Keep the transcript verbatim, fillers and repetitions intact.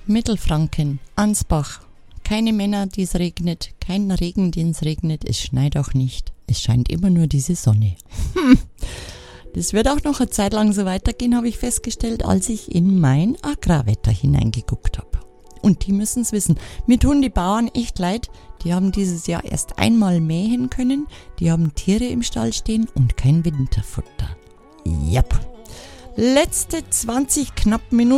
Mittelfranken, Ansbach. Keine Männer, die es regnet, kein Regen, den es regnet, es schneit auch nicht. Es scheint immer nur diese Sonne. Hm. Das wird auch noch eine Zeit lang so weitergehen, habe ich festgestellt, als ich in mein Agrarwetter hineingeguckt habe. Und die müssen es wissen. Mir tun die Bauern echt leid. Die haben dieses Jahr erst einmal mähen können. Die haben Tiere im Stall stehen und kein Winterfutter. Jap. Letzte zwanzig knapp Minuten.